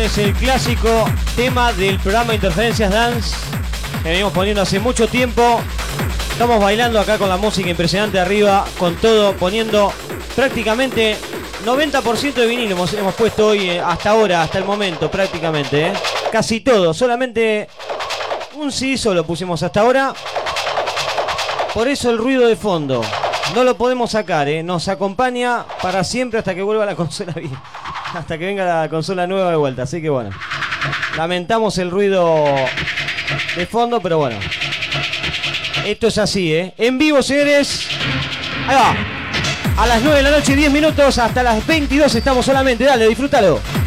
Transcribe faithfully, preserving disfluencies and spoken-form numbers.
es el clásico tema del programa Interferencias Dance que venimos poniendo hace mucho tiempo. Estamos bailando acá con la música impresionante arriba, con todo, poniendo prácticamente noventa por ciento de vinilo hemos, hemos puesto hoy, hasta ahora, hasta el momento, prácticamente, ¿eh? Casi todo, solamente un C D solo pusimos hasta ahora. Por eso el ruido de fondo, no lo podemos sacar, ¿eh? Nos acompaña para siempre hasta que vuelva la consola bien, hasta que venga la consola nueva de vuelta, así que bueno, lamentamos el ruido de fondo, pero bueno, esto es así, ¿eh? En vivo, señores, ahí va. A las nueve de la noche, diez minutos, hasta las veintidós estamos solamente. Dale, disfrútalo.